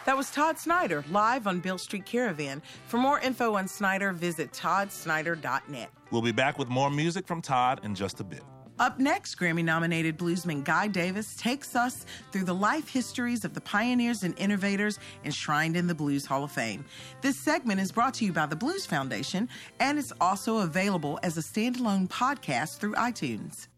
That was Todd Snyder, live on Beale Street Caravan. For more info on Snyder, visit toddsnyder.net. We'll be back with more music from Todd in just a bit. Up next, Grammy-nominated bluesman Guy Davis takes us through the life histories of the pioneers and innovators enshrined in the Blues Hall of Fame. This segment is brought to you by the Blues Foundation, and it's also available as a standalone podcast through iTunes.